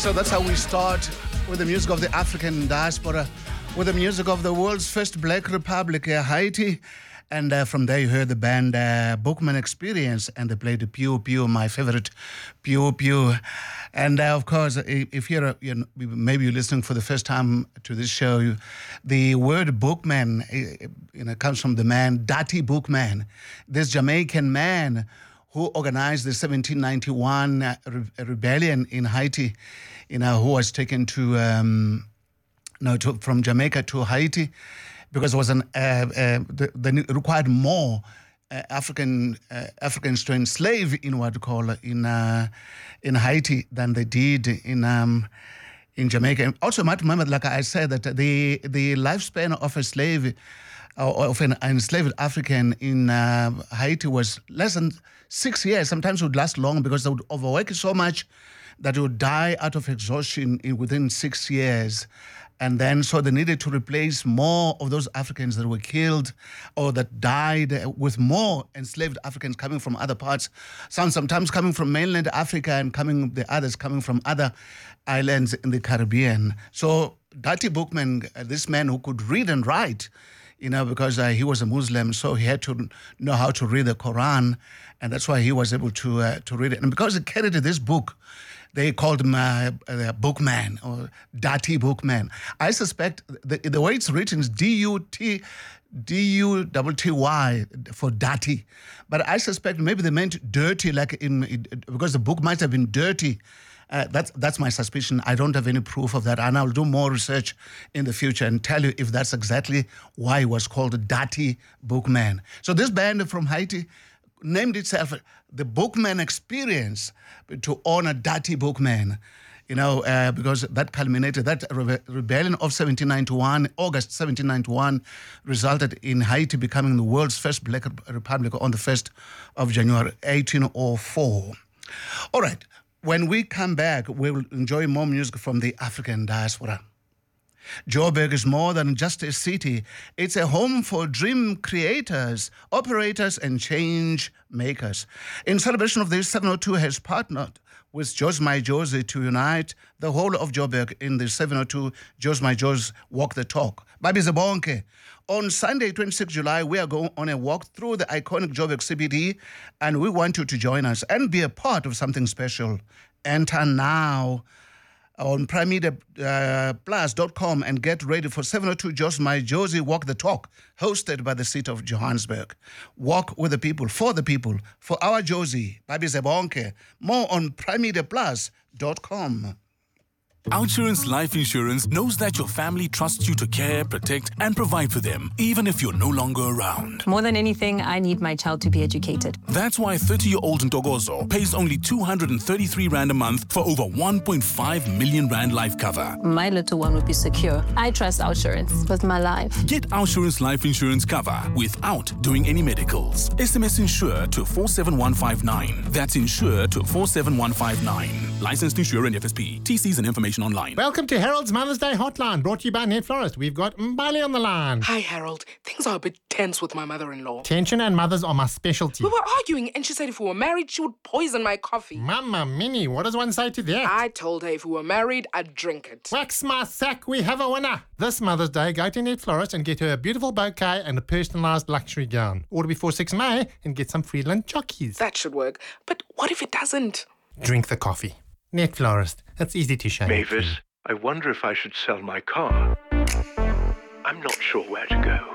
So that's how we start with the music of the African diaspora, with the music of the world's first Black Republic, Haiti. And from there you heard the band Bookman Experience, and they played Pew Pew, my favorite, Pew Pew. And of course, if maybe you're listening for the first time to this show, the word Bookman comes from the man Dati Boukman, this Jamaican man who organized the 1791 rebellion in Haiti, who was taken from Jamaica to Haiti because it was they required more Africans to enslave in what you call in Haiti than they did in Jamaica. And also, you might remember, like I said, that the lifespan of a slave of an enslaved African in Haiti was less than 6 years. Sometimes it would last long because they would overwork so much that they would die out of exhaustion within 6 years. And then, so they needed to replace more of those Africans that were killed or that died with more enslaved Africans coming from other parts, sometimes coming from mainland Africa and the others coming from other islands in the Caribbean. So Dati Boukman, this man who could read and write, because he was a Muslim, so he had to know how to read the Quran, and that's why he was able to read it. And because he carried this book, they called him Bookman or Dati Boukman. I suspect the way it's written is D-U-T-Y for Dati. But I suspect maybe they meant dirty, because the book might have been dirty. That's my suspicion. I don't have any proof of that, and I'll do more research in the future and tell you if that's exactly why it was called Dati Boukman. So this band from Haiti named itself the Bookman Experience to honor Dati Boukman, because that culminated, that rebellion of 1791, August 1791, resulted in Haiti becoming the world's first Black Republic on the 1st of January, 1804. All right. When we come back, we'll enjoy more music from the African diaspora. Joburg is more than just a city. It's a home for dream creators, operators, and change makers. In celebration of this, 702 has partnered with Jos My Josie to unite the whole of Joburg in the 702 Jos My Josie Walk the Talk. Babi Zabonke. On Sunday, 26 July, we are going on a walk through the iconic Joburg CBD, and we want you to join us and be a part of something special. Enter now on PrimeMediaPlus.com and get ready for 702 Jos My Josie Walk the Talk, hosted by the City of Johannesburg. Walk with the people, for our Josie, Babi Zabonke. More on PrimeMediaPlus.com. Outsurance Life Insurance knows that your family trusts you to care, protect, and provide for them, even if you're no longer around. More than anything, I need my child to be educated. That's why 30-year-old Ntogozo pays only 233 Rand a month for over 1.5 million Rand life cover. My little one would be secure. I trust Outsurance with my life. Get Outsurance Life Insurance cover without doing any medicals. SMS Insure to 47159. That's Insure to 47159. Licensed Insurer and FSP. TCs and information online. Welcome to Harold's Mother's Day Hotline, brought to you by Net Florist. We've got Mbali on the line. Hi, Harold. Things are a bit tense with my mother-in-law. Tension and mothers are my specialty. We were arguing, and she said if we were married, she would poison my coffee. Mama Minnie, what does one say to that? I told her if we were married, I'd drink it. Wax my sack, we have a winner. This Mother's Day, go to Net Florist and get her a beautiful bouquet and a personalised luxury gown. Order before 6 May and get some Friedland chockies. That should work. But what if it doesn't? Drink the coffee. Net Florist. It's easy to shame. Mavis, I wonder if I should sell my car. I'm not sure where to go.